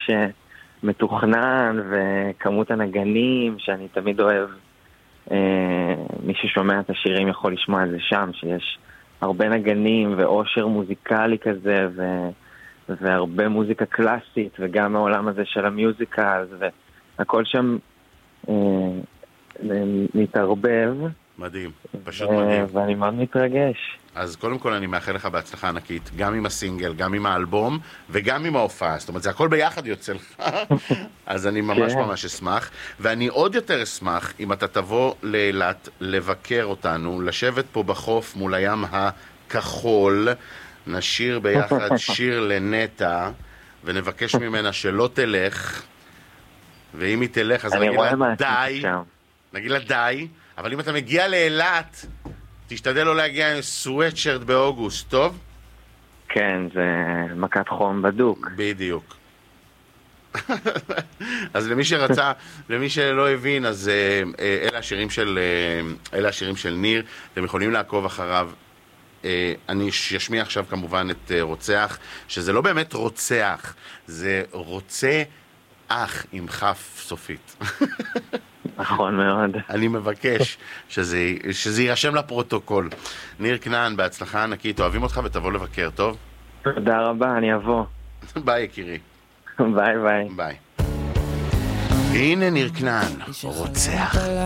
מתוכנן, וכמות הנגנים שאני תמיד אוהב. מי ששומע את השירים יכול לשמוע את זה שם, שיש הרבה נגנים ואושר מוזיקלי כזה, והרבה מוזיקה קלאסית, וגם העולם הזה של המיוזיקל, והכל שם מתערבב. מדהים, פשוט מדהים. ואני מאוד מתרגש. אז קודם כל אני מאחל לך בהצלחה ענקית, גם עם הסינגל, גם עם האלבום, וגם עם ההופעה. זאת אומרת, זה הכל ביחד יוצא לך. אז אני ממש ממש אשמח. ואני עוד יותר אשמח אם אתה תבוא לאילת לבקר אותנו, לשבת פה בחוף מול הים הכחול, נשיר ביחד שיר לנטע, ונבקש ממנה שלא תלך, ואם היא תלך אז נגיד לה די, נגיד לה די, אבל אם אתה מגיע לאילת, תשתדל לא להגיע עם סוויטשרט באוגוסט, טוב? כן, זה מכת חום בדוק. בדיוק. אז למי שלא הבין, אז אלה השירים של ניר, אתם יכולים לעקוב אחריו. אני אשמיע עכשיו כמובן את רוצח, שזה לא באמת רוצח, זה רוצה אח עם חף סופית. נכון מאוד. אני מבקש שזה יירשם לפרוטוקול. ניר כנען, בהצלחה ענקית, אוהבים אותך ותבוא לבקר, טוב? תודה רבה, אני אבוא. ביי יקירי. ביי ביי. ביי. הנה ניר כנען, רוצח.